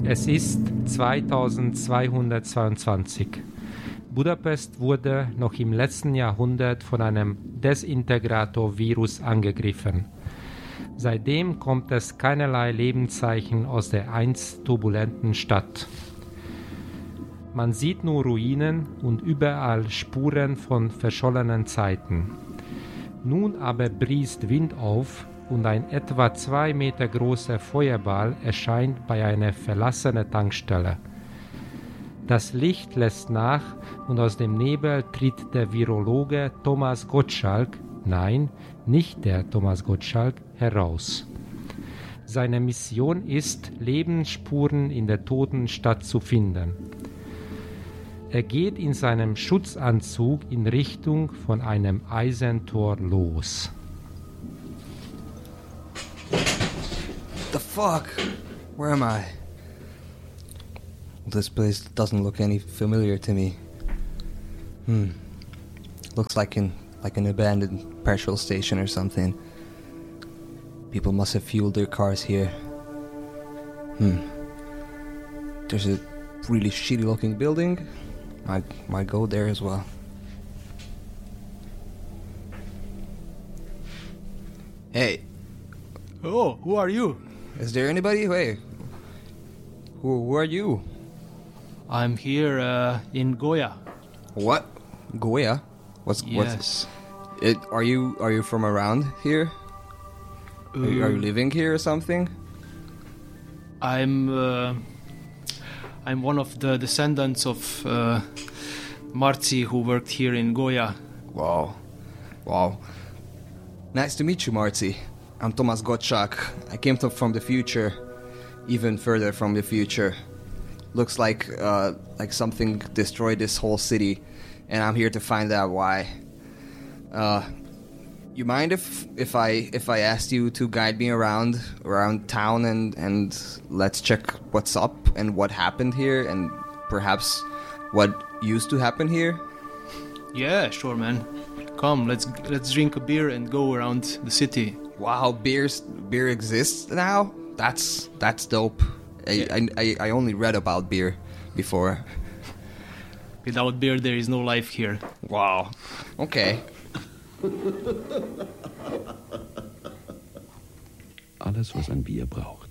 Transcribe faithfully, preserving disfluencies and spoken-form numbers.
Es ist zweitausendzweihundertzweiundzwanzig. Budapest wurde noch im letzten Jahrhundert von einem Desintegrator-Virus angegriffen. Seitdem kommt es keinerlei Lebenszeichen aus der einst turbulenten Stadt. Man sieht nur Ruinen und überall Spuren von verschollenen Zeiten. Nun aber briest Wind auf und ein etwa zwei Meter großer Feuerball erscheint bei einer verlassenen Tankstelle. Das Licht lässt nach und aus dem Nebel tritt der Virologe Thomas Gottschalk, nein, nicht der Thomas Gottschalk, heraus. Seine Mission ist, Lebensspuren in der toten Stadt zu finden. Er geht in seinem Schutzanzug in Richtung von einem Eisentor los. The fuck? Where am I? This place doesn't look any familiar to me. Hmm. Looks like an like an abandoned petrol station or something. People must have fueled their cars here. Hmm. There's a really shitty looking building. I might go there as well. Hey. Oh, who are you? Is there anybody? Hey. Who, who are you? I'm here uh, in Goya. What? Goya? What's Yes. what's it? Are you are you from around here? Are you, are you Uh, living here or something? I'm uh, I'm one of the descendants of uh, Marzi who worked here in Goya. Wow, wow. Nice to meet you, Marty. I'm Thomas Gottschalk. I came to, from the future, even further from the future. Looks like uh, like something destroyed this whole city, and I'm here to find out why. Uh, you mind if if I if I asked you to guide me around around town and and let's check what's up and what happened here and perhaps what used to happen here? Yeah, sure, man. Come, let's let's drink a beer and go around the city. Wow, beers beer exists now? That's that's dope. I, Yeah. I, I, I only read about beer before. Without beer, there is no life here. Wow. Okay. Alles, was ein Bier braucht.